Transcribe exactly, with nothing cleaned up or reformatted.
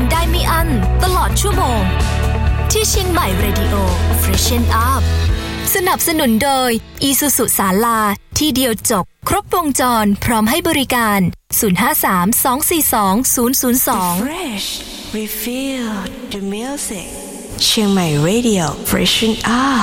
นได้ไม่อั้นตลอดชั่วโมงที่เชียงใหม่ Radio Freshen Up สนับสนุนโดย Isuzu ศาลาที่เดียวจบครบวงจรพร้อมให้บริการศูนย์ ห้า สาม สอง สี่ สอง ศูนย์ ศูนย์ สอง Fresh We feel the music เชียงใหม่ Radio Freshen Up